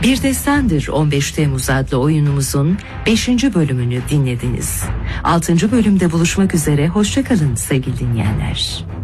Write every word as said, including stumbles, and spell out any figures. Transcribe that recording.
Bir Destandır on beş Temmuz adlı oyunumuzun beşinci bölümünü dinlediniz. altıncı bölümde buluşmak üzere, hoşça kalın sevgili dinleyenler.